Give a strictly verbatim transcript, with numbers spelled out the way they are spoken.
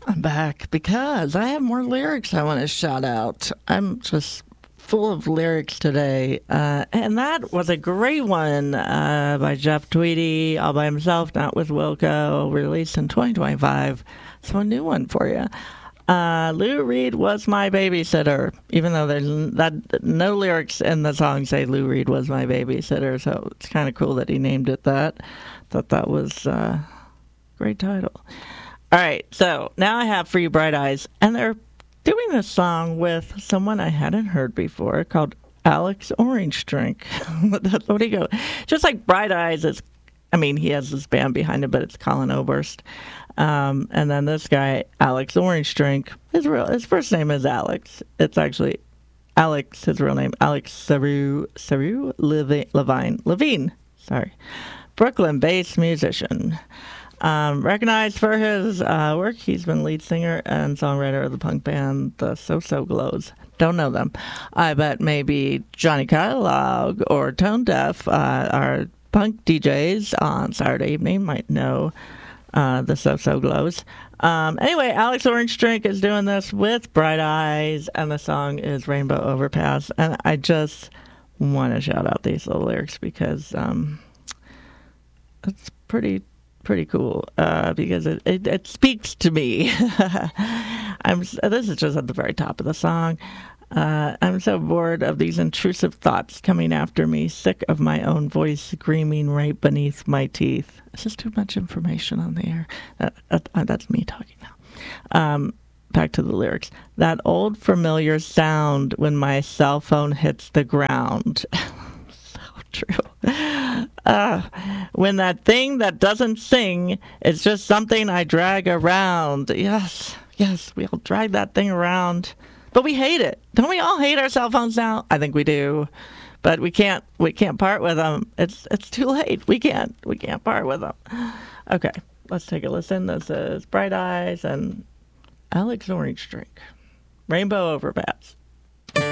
I'm back because I have more lyrics I want to shout out. I'm just full of lyrics today. Uh, and that was a great one uh, by Jeff Tweedy, all by himself, not with Wilco, released in twenty twenty-five. So a new one for you. Uh, Lou Reed was my babysitter, even though there's that, no lyrics in the song say Lou Reed was my babysitter. So it's kind of cool that he named it that. Thought that was uh, a great title. All right, so now I have For You Bright Eyes, and they're doing this song with someone I hadn't heard before called Alex Orange Drink. What do you go? Just like Bright Eyes is, I mean, he has this band behind him, but it's Colin Oberst. Um, and then this guy, Alex Orange Drink, his real his first name is Alex. It's actually Alex, his real name, Alex Saru Saru Levine Levine. Sorry, Brooklyn-based musician. Um, recognized for his uh, work, he's been lead singer and songwriter of the punk band The So-So Glows. Don't know them. I bet maybe Johnny Catalog or Tone Deaf, uh, our punk D Js on Saturday evening, might know uh, The So-So Glows. Um, anyway, Alex Orange Drink is doing this with Bright Eyes, and the song is Rainbow Overpass. And I just want to shout out these little lyrics because um, it's pretty... pretty cool uh, because it, it, it speaks to me. I'm this is just at the very top of the song. Uh, I'm so bored of these intrusive thoughts coming after me, sick of my own voice screaming right beneath my teeth. It's just too much information on the air. Uh, uh, that's me talking now. Um, back to the lyrics. That old familiar sound when my cell phone hits the ground. True. Uh, when that thing that doesn't sing is just something I drag around. Yes, yes, we all drag that thing around, but we hate it. Don't we all hate our cell phones now? I think we do, but we can't. We can't part with them. It's it's too late. We can't. We can't part with them. Okay, let's take a listen. This is Bright Eyes and Alex Orange Drink, Rainbow Overpass.